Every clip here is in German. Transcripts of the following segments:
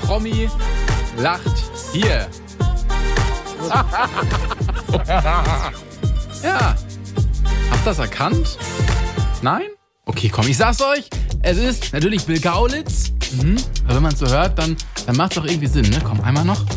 Promi lacht hier. Ja. Habt ihr das erkannt? Nein? Okay, komm, ich sag's euch. Es ist natürlich Bill Kaulitz. Aber wenn man es so hört, dann macht es doch irgendwie Sinn, ne? Komm, einmal noch.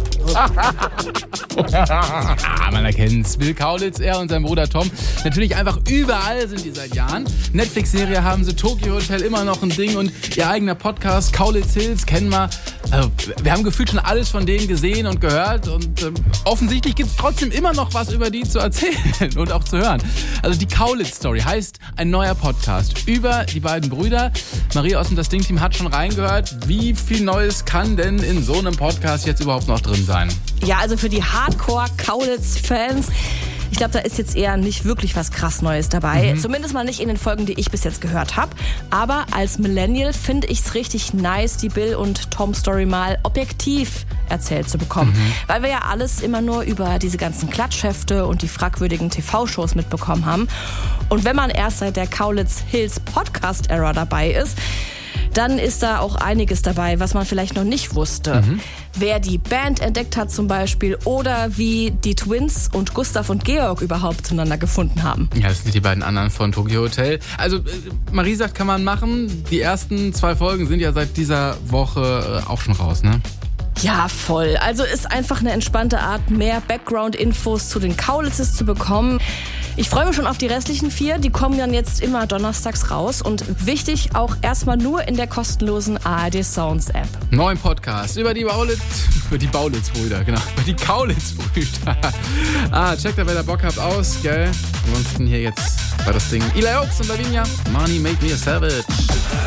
Man erkennt's. Bill Kaulitz, er und sein Bruder Tom. Natürlich einfach überall sind die seit Jahren. Netflix-Serie haben sie, Tokyo Hotel immer noch ein Ding und ihr eigener Podcast, Kaulitz Hills, kennen wir. Also, wir haben gefühlt schon alles von denen gesehen und gehört und offensichtlich gibt's trotzdem immer noch was über die zu erzählen und auch zu hören. Also die Kaulitz-Story heißt ein neuer Podcast über die beiden Brüder. Maria aus dem Das Ding-Team hat schon reingehört. Wie viel Neues kann denn in so einem Podcast jetzt überhaupt noch drin sein? Ja, also für die Hardcore-Kaulitz-Fans, ich glaube, da ist jetzt eher nicht wirklich was krass Neues dabei. Zumindest mal nicht in den Folgen, die ich bis jetzt gehört habe. Aber als Millennial finde ich es richtig nice, die Bill und Tom Story mal objektiv erzählt zu bekommen. Weil wir ja alles immer nur über diese ganzen Klatschhefte und die fragwürdigen TV-Shows mitbekommen haben. Und wenn man erst seit der Kaulitz Hills Podcast-Era dabei ist, dann ist da auch einiges dabei, was man vielleicht noch nicht wusste. Wer die Band entdeckt hat zum Beispiel oder wie die Twins und Gustav und Georg überhaupt zueinander gefunden haben. Ja, das sind die beiden anderen von Tokyo Hotel. Also Marie sagt, kann man machen. Die ersten 2 Folgen sind ja seit dieser Woche auch schon raus, ne? Ja, voll. Also ist einfach eine entspannte Art, mehr Background-Infos zu den Kaulitzes zu bekommen. Ich freue mich schon auf die restlichen 4. Die kommen dann jetzt immer donnerstags raus. Und wichtig, auch erstmal nur in der kostenlosen ARD Sounds App. Neuen Podcast über die Baulitz-Brüder, genau. Über die Kaulitz-Brüder. Checkt da, wer da Bock habt, aus, gell? Ansonsten hier jetzt bei das Ding Eli Oaks und Lavinia. Money made me a savage.